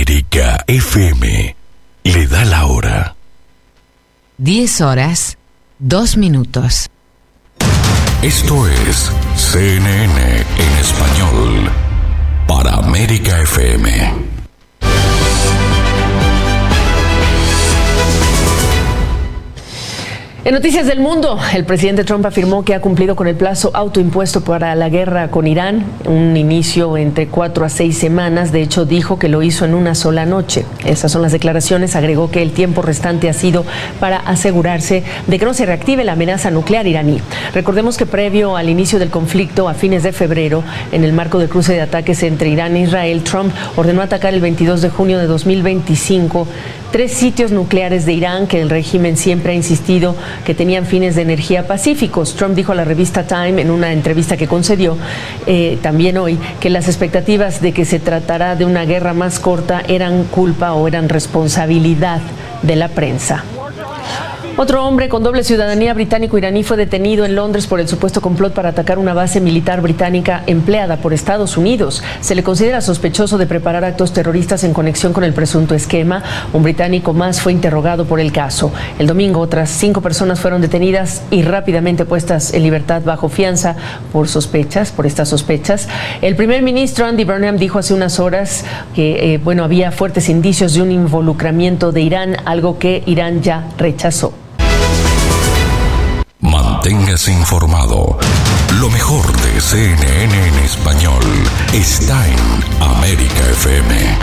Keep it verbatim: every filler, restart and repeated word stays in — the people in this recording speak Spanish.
América F M le da la hora. diez horas, dos minutos. Esto es C N N en español para América F M. En Noticias del Mundo, el presidente Trump afirmó que ha cumplido con el plazo autoimpuesto para la guerra con Irán, un inicio entre cuatro a seis semanas. De hecho, dijo que lo hizo en una sola noche. Esas son las declaraciones. Agregó que el tiempo restante ha sido para asegurarse de que no se reactive la amenaza nuclear iraní. Recordemos que previo al inicio del conflicto, a fines de febrero, en el marco del cruce de ataques entre Irán e Israel, Trump ordenó atacar el veintidós de junio de dos mil veinticinco tres sitios nucleares de Irán que el régimen siempre ha insistido que tenían fines de energía pacíficos. Trump dijo a la revista Time en una entrevista que concedió eh, también hoy que las expectativas de que se tratará de una guerra más corta eran culpa o eran responsabilidad de la prensa. Otro hombre con doble ciudadanía británico-iraní fue detenido en Londres por el supuesto complot para atacar una base militar británica empleada por Estados Unidos. Se le considera sospechoso de preparar actos terroristas en conexión con el presunto esquema. Un británico más fue interrogado por el caso. El domingo, otras cinco personas fueron detenidas y rápidamente puestas en libertad bajo fianza por sospechas, por estas sospechas. El primer ministro Andy Burnham dijo hace unas horas que, eh, bueno, había fuertes indicios de un involucramiento de Irán, algo que Irán ya rechazó. Manténgase informado. Lo mejor de C N N en español está en América F M.